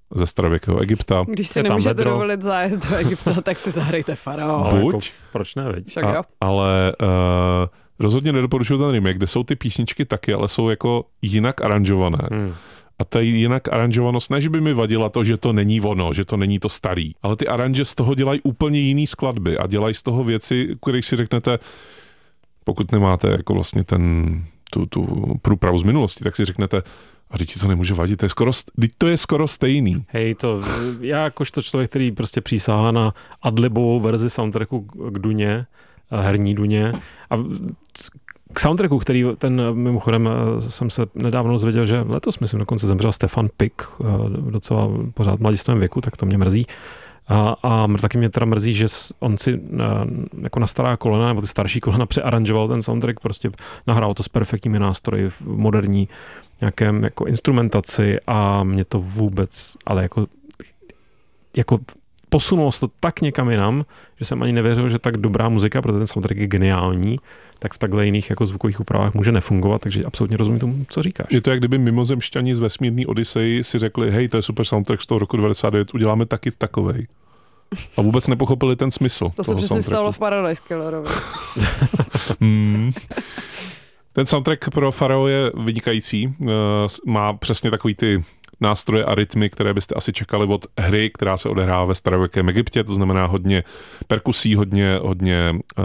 ze starověkého Egypta. Když si Je tam nemůžete vedro. dovolit zájezd do Egypta, tak si zahrajte Faraó. Ale Buď. jako, proč ne, veď? Však A, jo. ale uh, rozhodně nedoporučuji ten remake, kde jsou ty písničky taky, ale jsou jako jinak aranžované. Hmm. A ta jinak aranžovanost, ne, že by mi vadila to, že to není ono, že to není to starý, ale ty aranže z toho dělají úplně jiný skladby a dělají z toho věci, kterých si řeknete, pokud nemáte jako vlastně ten, tu, tu průpravu z minulosti, tak si řeknete, a teď ti to nemůže vadit, to je skoro, teď to je skoro stejný. Hej, to, já jakožto člověk, který prostě přísahá na adlibovou verzi soundtracku k Duně, herní Duně, a k soundtracku, který ten, mimochodem jsem se nedávno dozvěděl, že letos, myslím, dokonce zemřel Stefan Pik, docela pořád v mladistvém věku, tak to mě mrzí. A, a taky mě teda mrzí, že on si na, jako na stará kolena, nebo ty starší kolena přearanžoval ten soundtrack, prostě nahrál to s perfektními nástroji v moderní nějakém jako instrumentaci a mě to vůbec, ale jako, jako posunulo se to tak někam jinam, že jsem ani nevěřil, že tak dobrá muzika, protože ten soundtrack je geniální, tak v takhle jiných jako zvukových úpravách může nefungovat, takže absolutně rozumím tomu, co říkáš. Je to jak kdyby mimozemšťani z vesmírný Odyssey si řekli, hej, to je super soundtrack z toho roku devadesát devět, uděláme taky takovej. A vůbec nepochopili ten smysl. To se přesně stalo v Paradise Killerovi. hmm. Ten soundtrack pro Faraó je vynikající. Má přesně takový ty nástroje a rytmy, které byste asi čekali od hry, která se odehrává ve starověkém Egyptě, to znamená hodně perkusí, hodně, hodně uh,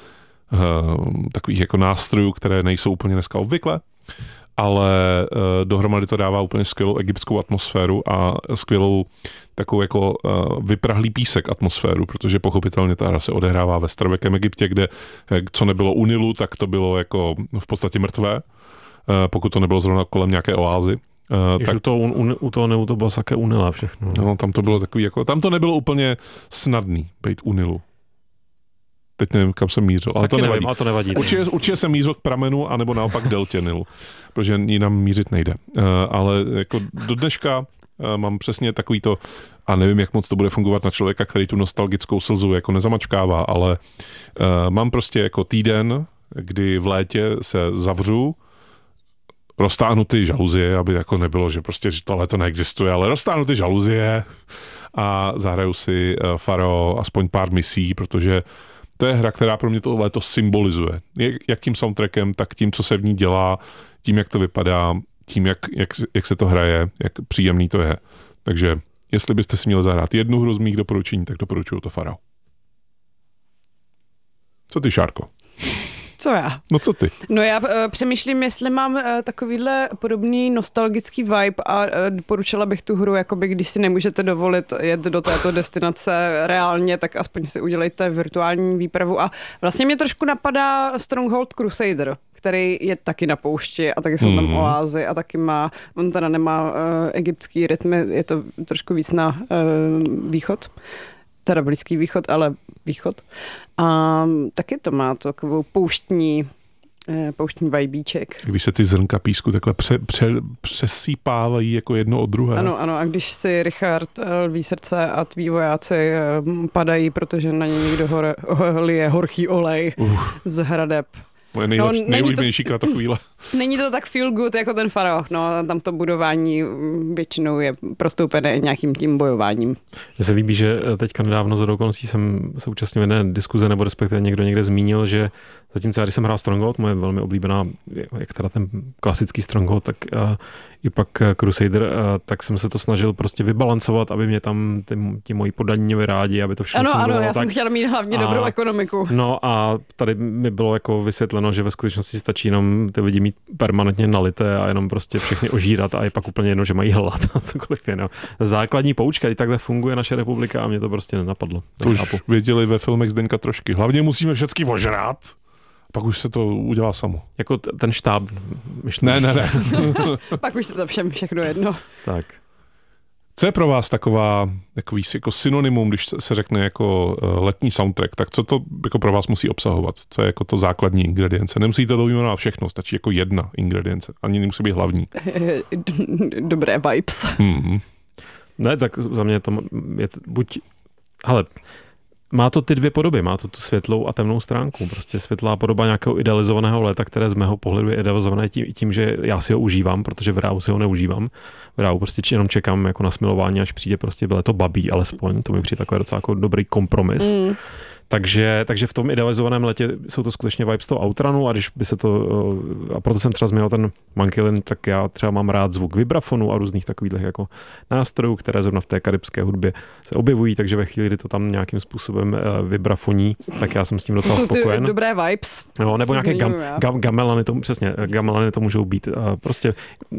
uh, takových jako nástrojů, které nejsou úplně dneska obvykle, ale uh, dohromady to dává úplně skvělou egyptskou atmosféru a skvělou takovou jako uh, vyprahlý písek atmosféru, protože pochopitelně ta hra se odehrává ve starověkém Egyptě, kde co nebylo u Nilu, tak to bylo jako v podstatě mrtvé, uh, pokud to nebylo zrovna kolem nějaké oázy. Uh, tak, u toho, u, u toho Nilu to bylo také unila všechno. No, tam to bylo takový jako, tam to nebylo úplně snadný být u Nilu. Teď nevím, kam jsem mířil, ale Taky to nevadí. nevím, ale to nevadí. Určitě, určitě jsem mířil k pramenu, anebo naopak deltě Nilu, protože jinam mířit nejde. Uh, ale jako do dneška uh, mám přesně takový to, a nevím, jak moc to bude fungovat na člověka, který tu nostalgickou slzu jako nezamačkává, ale uh, mám prostě jako týden, kdy v létě se zavřu, roztáhnu ty žaluzie, aby jako nebylo, že prostě že to léto neexistuje, ale roztáhnu ty žaluzie a zahraju si uh, Faraó aspoň pár misí, protože to je hra, která pro mě to léto symbolizuje. Jak tím soundtrackem, tak tím, co se v ní dělá, tím, jak to vypadá, tím, jak, jak, jak se to hraje, jak příjemný to je. Takže jestli byste si měli zahrát jednu hru z mých doporučení, tak doporučuju to Faraó. Co ty, Šárko? Co já? No co ty? No já uh, přemýšlím, jestli mám uh, takovýhle podobný nostalgický vibe a uh, doporučila bych tu hru, jakoby když si nemůžete dovolit jet do této destinace reálně, tak aspoň si udělejte virtuální výpravu a vlastně mě trošku napadá Stronghold Crusader, který je taky na poušti a taky jsou tam mm. oázy a taky má, on teda nemá uh, egyptský rytmy, je to trošku víc na uh, východ, teda Blízký východ, ale východ. A taky to má takovou pouštní, pouštní vajbíček. Když se ty zrnka písku takhle pře, pře, přesýpávají jako jedno od druhé. Ano, ano, a když si Richard lví srdce a tví vojáci padají, protože na ně někdo hore, lije horký olej uh. z hradeb. Moje nejlepší, no, nejulíbenější kratochvíle. Není to tak feel good jako ten Faraó, no tam to budování většinou je prostoupené nějakým tím bojováním. Mně se líbí, že teďka nedávno z okolností jsem se účastnil jedné diskuze, nebo respektive někdo někde zmínil, že zatímco já, když jsem hrál Stronghold, moje velmi oblíbená, jak teda ten klasický Stronghold, tak uh, i pak Crusader, uh, tak jsem se to snažil prostě vybalancovat, aby mě tam ty, ti moji poddaní měli rádi, aby to všechno ano, fungovalo. Ano, já tak. jsem chtěla mít hlavně a, dobrou ekonomiku. No a tady mi bylo jako vysvětleno, že ve skutečnosti stačí jenom ty lidi mít permanentně nalité a jenom prostě všechny ožírat a je pak úplně jedno, že mají hlad a cokoliv jiného. Základní poučka, i takhle funguje naše republika a mě to prostě nenapadlo. To už věděli ve filmech Zdenka Trošky. Hlavně musíme všechny ožrát. Pak už se to udělá samo. Jako t- ten štáb. Myšlení. Ne, ne, ne. Pak už to všem všechno jedno. Tak. Co je pro vás taková, takový jako synonymum, když se řekne jako letní soundtrack, tak co to jako pro vás musí obsahovat? Co je jako to základní ingredience? Nemusíte to vyjmenovat všechno, stačí jako jedna ingredience. Ani nemusí být hlavní. Dobré vibes. Mm-hmm. Ne, tak za mě to je buď, hele, má to ty dvě podoby, má to tu světlou a temnou stránku. Prostě světlá podoba nějakého idealizovaného léta, které z mého pohledu je idealizované tím, tím, že já si ho užívám, protože v reálu si ho neužívám. V reálu prostě jenom čekám jako na smilování, až přijde prostě léto babí, alespoň. To mi přijde takový docela jako dobrý kompromis. Mm. Takže, takže v tom idealizovaném letě jsou to skutečně vibes toho Outrunu a když by se to, a proto jsem třeba změnil ten Monkey, tak já třeba mám rád zvuk vibrafonu a různých takových jako nástrojů, které zrovna v té karibské hudbě se objevují, takže ve chvíli, kdy to tam nějakým způsobem vibrafoní, tak já jsem s tím docela spokojen. Dobré vibes. Jo, nebo nějaké gam, gam, gamelany, to, přesně, gamelany to můžou být prostě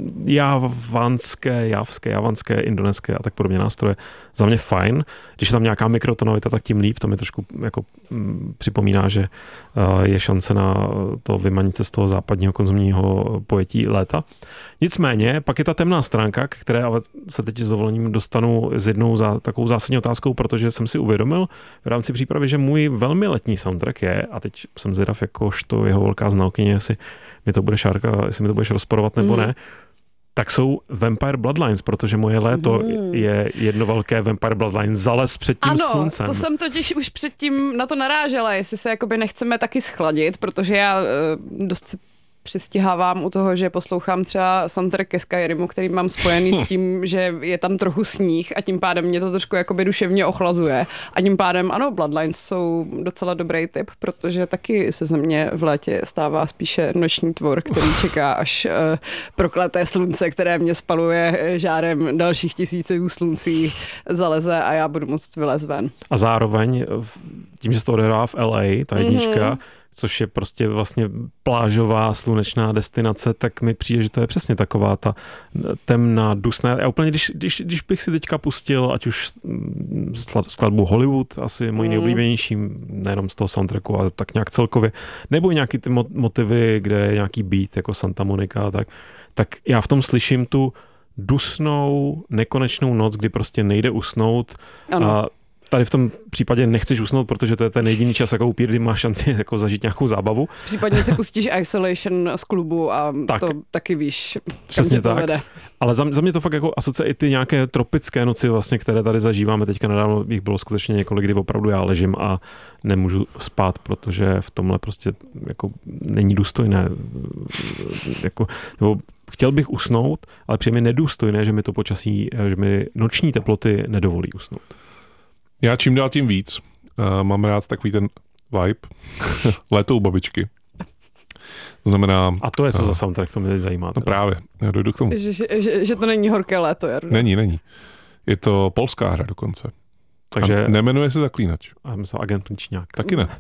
javánské, javské, javanské, indonéské a tak podobně nástroje. Za mě fajn. Když je tam nějaká mikrotonovita, tak tím líp, to mi trošku jako m, připomíná, že uh, je šance na to vymanit se z toho západního konzumního pojetí léta. Nicméně, pak je ta temná stránka, které ale se teď s dovolením dostanu s jednou za, takovou zásadní otázkou, protože jsem si uvědomil v rámci přípravy, že můj velmi letní soundtrack je, a teď jsem zvědav, jakožto jeho velká znalkyně, jestli mi to bude Šárka, jestli mi to budeš rozporovat nebo mm. ne, tak jsou Vampire Bloodlines, protože moje léto mm. je jedno velké Vampire Bloodlines zales před tím ano, sluncem. Ano, to jsem totiž už předtím na to narážela, jestli se jakoby nechceme taky schladit, protože já uh, dost si přistihávám u toho, že poslouchám třeba soundtrack ke Skyrimu, který mám spojený s tím, že je tam trochu sníh a tím pádem mě to trošku jakoby duševně ochlazuje. A tím pádem, ano, Bloodlines jsou docela dobrý tip, protože taky se ze mě v létě stává spíše noční tvor, který čeká, až uh, prokleté slunce, které mě spaluje žárem dalších tisíců sluncí, zaleze a já budu moct vylez ven. A zároveň tím, že se to odehrává v L A, ta jednička, mm-hmm. což je prostě vlastně plážová slunečná destinace, tak mi přijde, že to je přesně taková ta temná, dusná. Já úplně, když, když, když bych si teďka pustil, ať už skladbu Hollywood, asi můj mm. nejoblíbenější, nejenom z toho soundtracku, ale tak nějak celkově, nebo nějaký ty motivy, kde je nějaký beat, jako Santa Monica a tak, tak já v tom slyším tu dusnou, nekonečnou noc, kdy prostě nejde usnout. Ano. A tady v tom případě nechceš usnout, protože to je ten jediný čas, jako upír, kdy máš šanci jako zažít nějakou zábavu. Případně si pustíš Isolation z klubu a tak, to taky víš, kam tě to tak. vede. Ale za, za mě to fakt jako asociuje i ty nějaké tropické noci, vlastně, které tady zažíváme. Teďka nedávno jich bylo skutečně několik, kdy opravdu já ležím a nemůžu spát, protože v tomhle prostě jako není důstojné. Jako, nebo chtěl bych usnout, ale přijde mi nedůstojné, že mi to počasí, že mi noční teploty nedovolí usnout. Já čím dál tím víc. Uh, mám rád takový ten vibe. Léto u babičky. To znamená... A to je co uh, za soundtrack, to mě teď zajímá. No právě, já dojdu k tomu. Že, že, že to není horké léto, Jardo. Není, není. Je to polská hra dokonce. Takže... A nemenuje se Zaklínač. A myslím Agent Pličňák. Taky ne.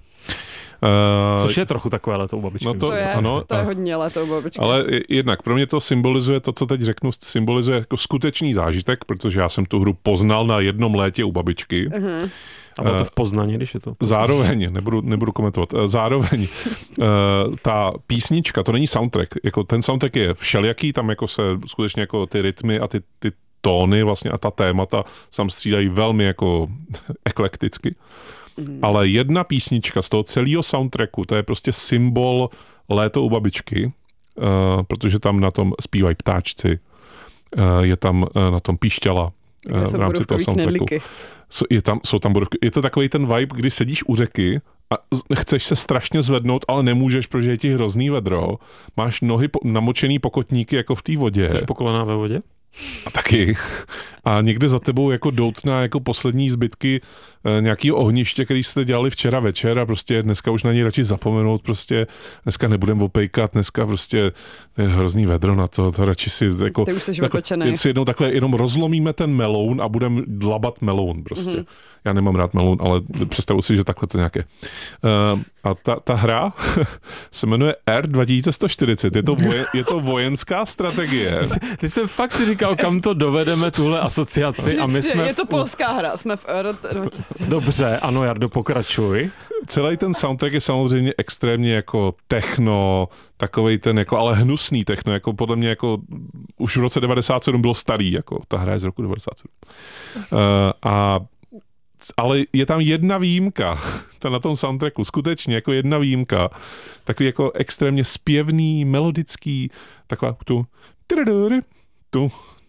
Uh, Což je trochu takové léto u babičky. No to, to, je, ano, to je hodně léto u babičky. Ale jednak pro mě to symbolizuje, to, co teď řeknu, symbolizuje jako skutečný zážitek, protože já jsem tu hru poznal na jednom létě u babičky. Uh-huh. A bylo to v Poznaní, když je to? Zároveň, nebudu, nebudu komentovat, zároveň uh, ta písnička, to není soundtrack, jako ten soundtrack je všelijaký, tam jako se skutečně jako ty rytmy a ty, ty tóny vlastně a ta témata sam střídají velmi jako eklekticky. Mm. Ale jedna písnička z toho celého soundtracku, to je prostě symbol léto u babičky, uh, protože tam na tom zpívají ptáčci, uh, je tam uh, na tom píšťala uh, v rámci toho soundtracku. Je tam, jsou tam bodovky. Je to takový ten vibe, kdy sedíš u řeky a chceš se strašně zvednout, ale nemůžeš, protože je ti hrozný vedro. Máš nohy po, namočený pokotníky jako v té vodě. Jsi po kolená ve vodě? A taky. A někde za tebou jako doutná jako poslední zbytky e, nějakého ohniště, který jste dělali včera večer a prostě dneska už na něj radši zapomenout, prostě dneska nebudem opejkat, dneska prostě to je hrozný vedro na to, to radši si jako... Ty už jsi jako, si jednou takhle jenom rozlomíme ten meloun a budeme dlabat meloun prostě. Mm-hmm. Já nemám rád meloun, ale představuji si, že takhle to nějaké. Uh, a ta, ta hra se jmenuje R dva tisíce sto čtyřicet. Je to, voje, je to vojenská strategie. Ty jsem fakt si říkal, kam to dovedeme, tuhle asociaci. A my jsme je to polská hra, jsme v R dva tisíce. Dobře, ano, Jardo, pokračuj. Celý ten soundtrack je samozřejmě extrémně jako techno, takovej ten jako, ale hnusný techno, jako podle mě jako už v roce devadesát sedm bylo starý, jako ta hra je z roku devadesát sedm. Uh, a ale je tam jedna výjimka na tom soundtracku, skutečně jako jedna výjimka. Takový jako extrémně zpěvný, melodický, taková tu tu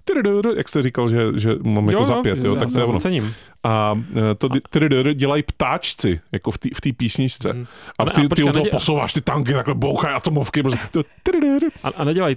jak jste říkal, že, že mám jako za pět, jo, tak to je ono. Cením. A to dělají ptáčci, jako v té v písničce. Mm. A ty, ty od toho posouváš ty tanky, takhle bouchají atomovky. A, a nedělají.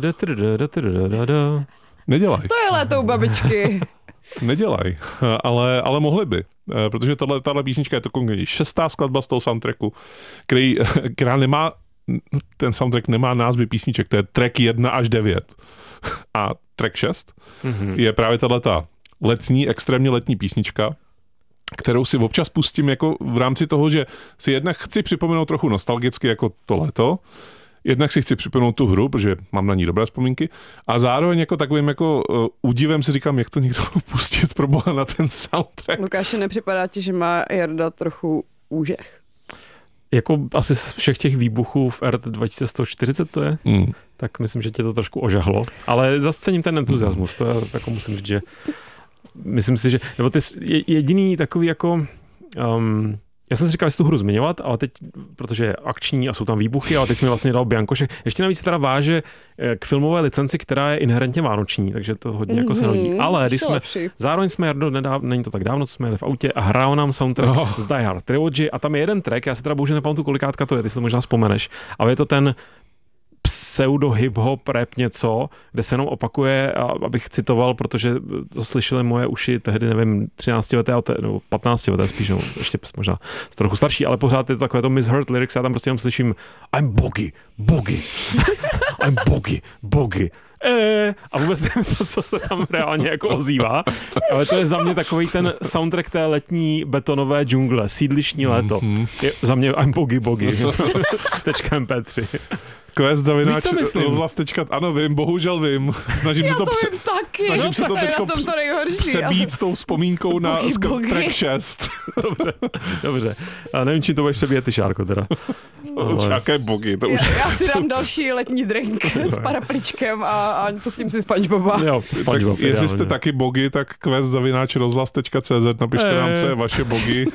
Nedělají. To je léto u babičky. Nedělají, ale, ale mohli by, protože tahle, tahle písnička je to konkrétně šestá skladba z toho soundtracku, který, která nemá, ten soundtrack nemá názvy písniček, to je track jedna až devět. A track šest mm-hmm. je právě tahleta letní, extrémně letní písnička, kterou si občas pustím jako v rámci toho, že si jednak chci připomenout trochu nostalgicky jako to léto, jednak si chci připomenout tu hru, protože mám na ní dobré vzpomínky, a zároveň jako takovým jako uh, údivem si říkám, jak to někdo pustit pro boha na ten soundtrack. Lukáši, nepřipadá ti, že má Jarda trochu úžeh? Jako asi z všech těch výbuchů v R T dva tisíce sto čtyřicet to je, mm. tak myslím, že tě to trošku ožahlo, ale zase cením ten entuziasmus, to je, jako musím říct, že myslím si, že, nebo ty jediný takový jako, um, já jsem si říkal, jestli tu hru zmiňovat, ale teď, protože je akční a jsou tam výbuchy, ale teď jsme vlastně dal biankošek. Ještě navíc teda váže k filmové licenci, která je inherentně vánoční, takže to hodně mm-hmm, jako se hodí. Ale když jsme, lepší. zároveň jsme, Jardo, nedávno, není to tak dávno, co jsme jeli v autě a hrál nám soundtrack oh. z Die Hard Trilogy a tam je jeden track, já si teda bohužel nepamatuju, kolikátka to je, ty si to možná vzpomeneš, ale je to ten pseudo hip-hop rap něco, kde se jenom opakuje, abych citoval, protože to slyšely moje uši tehdy, nevím, třináctileté nebo patnáctileté spíš, no, ještě možná trochu starší, ale pořád je to takové to misheard lyrics, já tam prostě jenom slyším I'm boogie, boogie, I'm boogie, boogie. Eee, a vůbec nevím, co, co se tam reálně jako ozývá, ale to je za mě takový ten soundtrack té letní betonové džungle, sídlišní léto. Mm-hmm. Je za mě I'm boogie, boogie. Tečka em pé tři. Quest zavináč rozhlas.cz, ano vím, bohužel vím. Snažím se to, to pře- taky. snažím no, se to teďko to přebít s tou vzpomínkou na sk- track šest. Dobře, dobře. A nevím, či to budeš přebíjet ty, Šárko, teda. Ale... Jaké bogy, to už... Já, já si dám další letní drink s parapličkem a, a pustím si SpongeBoba. Jo, SpongeBob. Tak, jestli jste taky bogy, tak quest zavináč rozhlas.cz, napište e... nám, co je vaše bogy.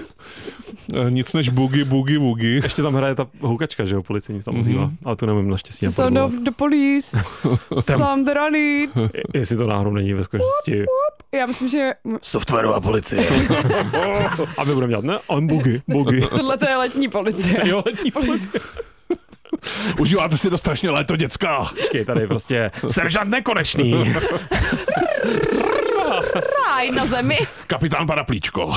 Nic než boogie, boogie, boogie. Ještě tam hraje ta houkačka, že jo, policejní tam ozývá, mm-hmm. ale tu nevím naštěstí. Sound of the police, sound running. Jestli to náhodou není ve skutečnosti. Já myslím, že... Softwarová policie. A my budeme dělat, ne? I'm boogie, boogie. Tohle to je letní policie. Jo, letní policie. Užíváte si to strašně léto, děcka. Počkej, tady prostě seržant Nekonečný. Ráj na zemi. Kapitán Paraplíčko.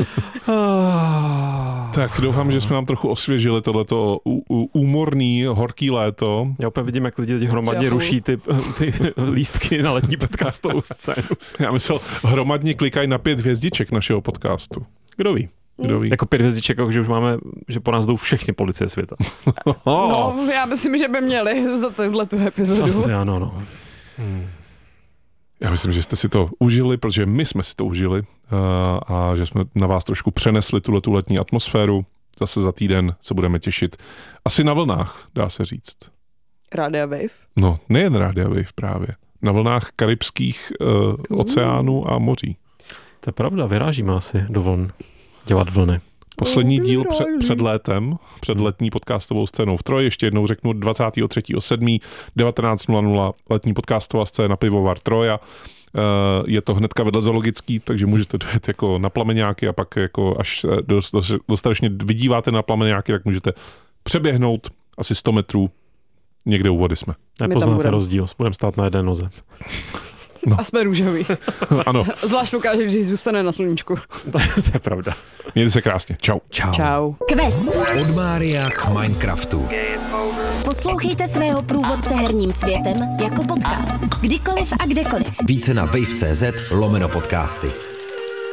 Tak doufám, že jsme nám trochu osvěžili tohleto úmorný, horký léto. Já opět vidím, jak lidi teď hromadně ruší ty, ty lístky na letní podcastovou scénu. Já myslel, hromadně klikají na pět hvězdiček našeho podcastu. Kdo ví? Kdo ví? Jako pět hvězdiček, že už máme, že po nás jdou všechny policie světa. No, já myslím, že by měli za tuhletu epizodu. Asi ano, no. Hmm. Já myslím, že jste si to užili, protože my jsme si to užili a, a že jsme na vás trošku přenesli tuhletu letní atmosféru. Zase za týden se budeme těšit. Asi na vlnách, dá se říct. Rádia Wave? No, nejen Rádia Wave právě. Na vlnách karibských uh, oceánů a moří. To je pravda, vyrážíme asi do vln. Dělat vlny. Poslední díl před, před létem, před letní podcastovou scénou v Troji, ještě jednou řeknu dvacátého třetího sedmého devatenáct nula nula letní podcastová scéna Pivovar Troja. Je to hnedka vedle zoologický, takže můžete dojet jako na Plameňáky a pak jako až dostatečně vydíváte na Plameňáky, tak můžete přeběhnout asi sto metrů. Někde u vody jsme. Nepoznáte rozdíl, budeme stát na jedné noze. No. A jsme růžoví. Ano. Zvlášť Lukáš, když zůstane na sluníčku. To je pravda. Mějte se krásně. Čau. Čau. Čau. Quest. Od Mária k Minecraftu. Poslouchejte svého průvodce herním světem jako podcast. Kdykoliv a kdekoliv. Více na wave tečka cz lomeno podcasty.